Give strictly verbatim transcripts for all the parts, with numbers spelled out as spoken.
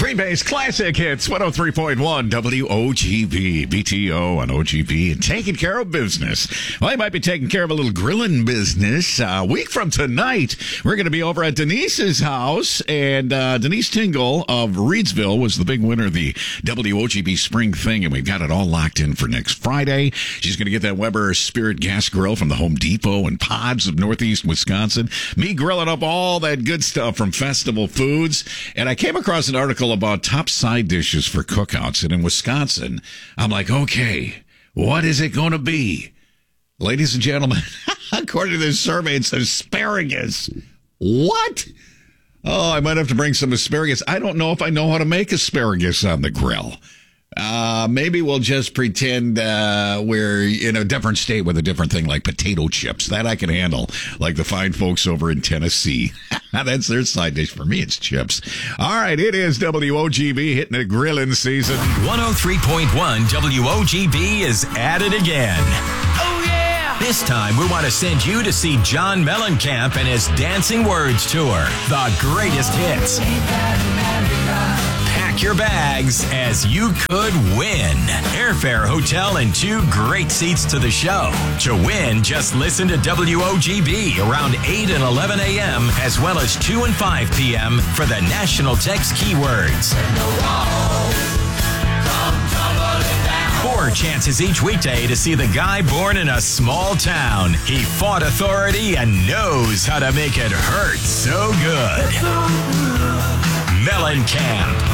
Green Bay's Classic Hits, one oh three point one W O G B, B T O on O G B, and taking care of business. Well, you might be taking care of a little grilling business. A week from tonight, we're going to be over at Denise's house, and uh, Denise Tingle of Reedsville was the big winner of the W O G B Spring Thing, and we've got it all locked in for next Friday. She's going to get that Weber Spirit Gas Grill from the Home Depot and Pods of Northeast Wisconsin. Me grilling up all that good stuff from Festival Foods, and I came across an article about top side dishes for cookouts. And in Wisconsin, I'm like, okay, what is it going to be? Ladies and gentlemen, according to this survey, it's asparagus. What? Oh, I might have to bring some asparagus. I don't know if I know how to make asparagus on the grill. Uh, maybe we'll just pretend uh, we're in a different state with a different thing like potato chips. That I can handle, like the fine folks over in Tennessee. That's their side dish. For me, it's chips. All right, it is W O G B hitting the grilling season. one oh three point one W O G B is at it again. Oh, yeah! This time, we want to send you to see John Mellencamp and his Dancing Words Tour. The greatest hits. Pack your bags, as you could win airfare, hotel, and two great seats to the show. To win, just listen to W O G B around eight and eleven a.m. as well as two and five p.m. for the national text keywords. Four chances each weekday to see the guy born in a small town. He fought authority and knows how to make it hurt so good. Mellencamp.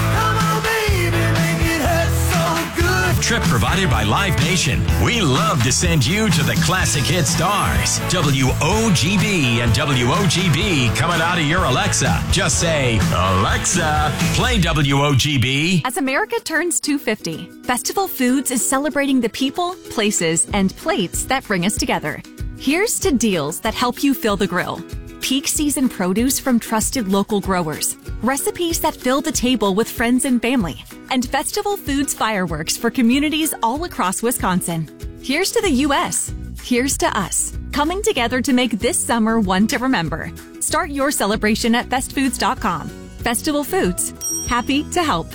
Trip provided by Live Nation. We love to send you to the classic hit stars. W O G B and W O G B coming out of your Alexa. Just say, Alexa, play W O G B. As America turns two fifty, Festival Foods is celebrating the people, places, and plates that bring us together. Here's to deals that help you fill the grill. Peak season produce from trusted local growers. Recipes that fill the table with friends and family. And Festival Foods fireworks for communities all across Wisconsin. Here's to the U S. Here's to us. Coming together to make this summer one to remember. Start your celebration at fest foods dot com. Festival Foods. Happy to help.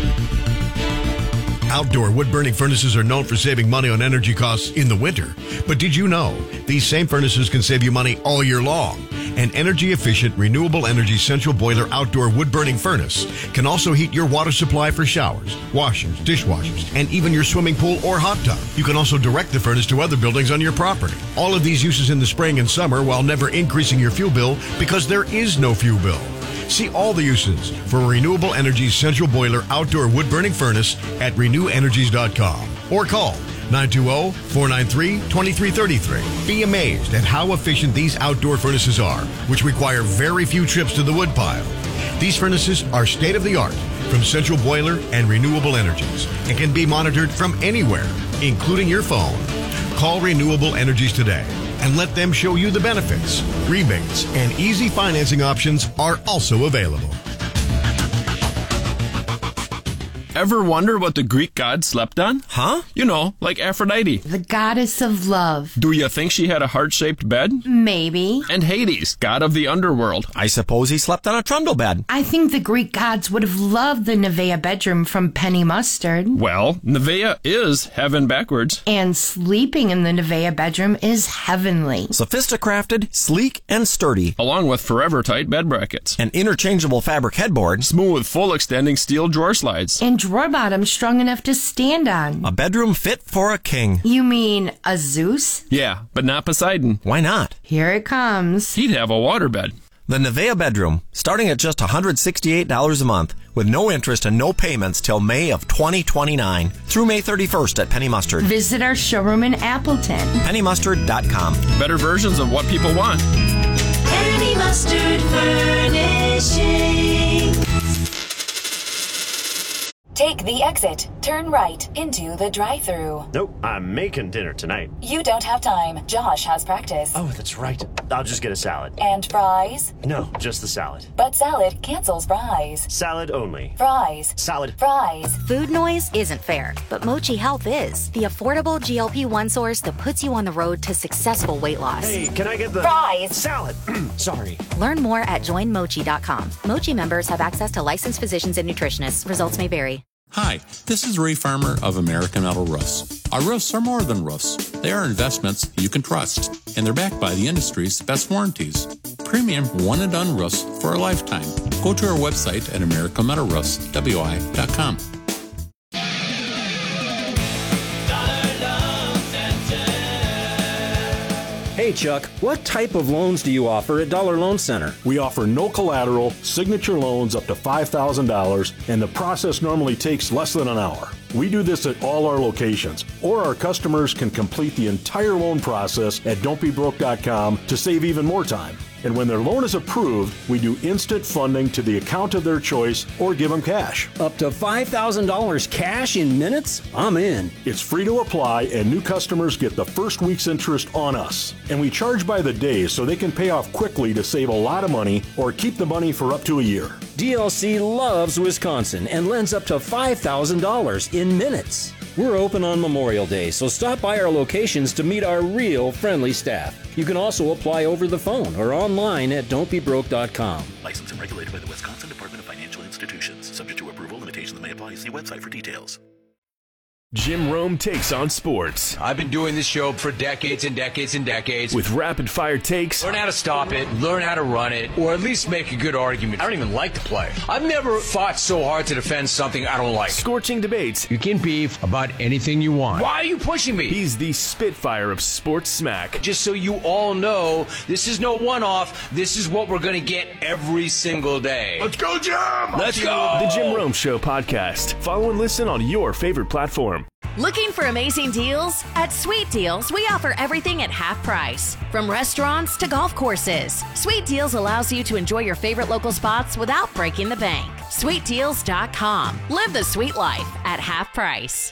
Outdoor wood-burning furnaces are known for saving money on energy costs in the winter. But did you know these same furnaces can save you money all year long? An energy-efficient, renewable energy central boiler outdoor wood-burning furnace can also heat your water supply for showers, washers, dishwashers, and even your swimming pool or hot tub. You can also direct the furnace to other buildings on your property. All of these uses in the spring and summer while never increasing your fuel bill because there is no fuel bill. See all the uses for Renewable Energy's central boiler outdoor wood-burning furnace at renew energies dot com or call nine two zero, four nine three, two three three three. Be amazed at how efficient these outdoor furnaces are, which require very few trips to the wood pile. These furnaces are state-of-the-art from Central Boiler and Renewable Energies and can be monitored from anywhere, including your phone. Call Renewable Energies today and let them show you the benefits. Rebates and easy financing options are also available. Ever wonder what the Greek god slept on? Huh? You know, like Aphrodite. The goddess of love. Do you think she had a heart-shaped bed? Maybe. And Hades, god of the underworld. I suppose he slept on a trundle bed. I think the Greek gods would have loved the Nevaeh bedroom from Penny Mustard. Well, Nevaeh is heaven backwards. And sleeping in the Nevaeh bedroom is heavenly. Sophisticrafted, sleek, and sturdy. Along with forever tight bed brackets. An interchangeable fabric headboard. Smooth, full extending steel drawer slides. And drawer bottoms strong enough to stand on. A bedroom fit for a king. You mean a Zeus? Yeah, but not Poseidon. Why not? Here it comes. He'd have a waterbed. The Nevaeh bedroom, starting at just one hundred sixty-eight dollars a month, with no interest and no payments till May of twenty twenty-nine, through May thirty-first at Penny Mustard. Visit our showroom in Appleton. penny mustard dot com. Better versions of what people want. Penny Mustard Furnishing. Take The exit. Turn right into the drive-thru. Nope, I'm making dinner tonight. You don't have time. Josh has practice. Oh, that's right. I'll just get a salad. And fries? No, just the salad. But salad cancels fries. Salad only. Fries. Salad. Fries. Food noise isn't fair, but Mochi Health is. The affordable G L P one source that puts you on the road to successful weight loss. Hey, can I get the... Fries. Salad. Sorry. Learn more at join mochi dot com. Mochi members have access to licensed physicians and nutritionists. Results may vary. Hi, this is Ray Farmer of American Metal Roofs. Our roofs are more than roofs. They are investments you can trust, and they're backed by the industry's best warranties. Premium one-and-done roofs for a lifetime. Go to our website at american metal roofs w i dot com. Hey Chuck, what type of loans do you offer at Dollar Loan Center? We offer no collateral, signature loans up to five thousand dollars, and the process normally takes less than an hour. We do this at all our locations, or our customers can complete the entire loan process at don't be broke dot com to save even more time. And when their loan is approved, we do instant funding to the account of their choice or give them cash. Up to five thousand dollars cash in minutes? I'm in. It's free to apply, and new customers get the first week's interest on us. And we charge by the day so they can pay off quickly to save a lot of money or keep the money for up to a year. D L C loves Wisconsin and lends up to five thousand dollars in minutes. We're open on Memorial Day, so stop by our locations to meet our real friendly staff. You can also apply over the phone or online at don't be broke dot com. Licensed and regulated by the Wisconsin Department of Financial Institutions. Subject to approval, limitations may apply. See website for details. Jim Rome takes on sports. I've been doing this show for decades and decades and decades. With rapid fire takes. Learn how to stop it, learn how to run it, or at least make a good argument. I don't even like to play. I've never fought so hard to defend something I don't like. Scorching debates. You can beef about anything you want. Why are you pushing me? He's the Spitfire of sports smack. Just so you all know, this is no one-off. This is what we're going to get every single day. Let's go, Jim! Let's go! The Jim Rome Show podcast. Follow and listen on your favorite platform. Looking for amazing deals? At Sweet Deals, we offer everything at half price. From restaurants to golf courses, Sweet Deals allows you to enjoy your favorite local spots without breaking the bank. sweet deals dot com. Live the sweet life at half price.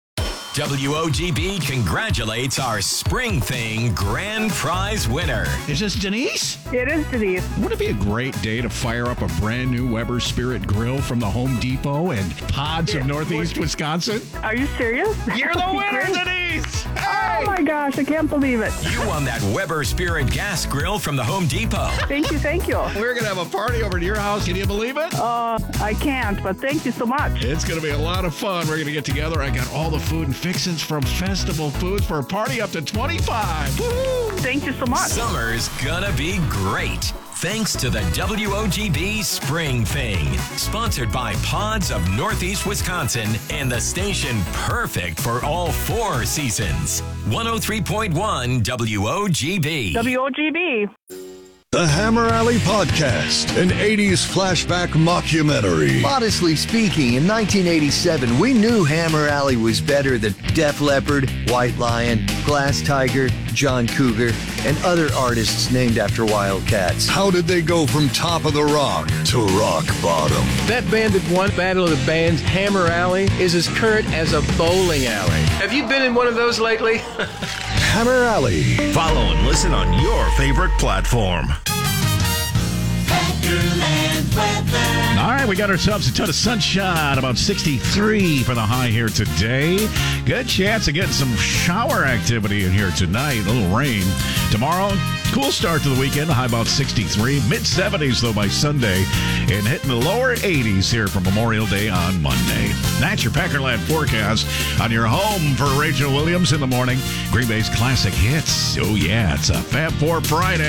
W O G B congratulates our Spring Thing grand prize winner. Is this Denise? It is Denise. Wouldn't it be a great day to fire up a brand new Weber Spirit grill from the Home Depot and Pods of Northeast Wisconsin? Are you serious? You're the winner, Denise! Hey! Oh my gosh, I can't believe it. You won that Weber Spirit gas grill from the Home Depot. Thank you, thank you. We're going to have a party over to your house. Can you believe it? Uh, I can't, but thank you so much. It's going to be a lot of fun. We're going to get together. I got all the food and fixins from Festival Foods for a party up to twenty-five. Woo! Thank you so much. Summer's gonna be great. Thanks to the W O G B Spring Thing. Sponsored by Pods of Northeast Wisconsin and the station perfect for all four seasons. one oh three point one W O G B. W O G B. The Hammer Alley Podcast, an eighties flashback mockumentary. Modestly speaking, in nineteen eighty-seven, we knew Hammer Alley was better than Def Leppard, White Lion, Glass Tiger, John Cougar, and other artists named after Wildcats. How did they go from top of the rock to rock bottom? That band that won Battle of the Bands, Hammer Alley, is as current as a bowling alley. Have you been in one of those lately? Hammer Alley. Follow and listen on your favorite platform. All right, we got ourselves a ton of sunshine, about sixty-three for the high here today. Good chance of getting some shower activity in here tonight, a little rain. Tomorrow, cool start to the weekend, high about sixty-three, mid-seventies though by Sunday, and hitting the lower eighties here for Memorial Day on Monday. That's your Packerland forecast on your home for Rachel Williams in the morning. Green Bay's classic hits. Oh yeah, it's a Fab Four Friday.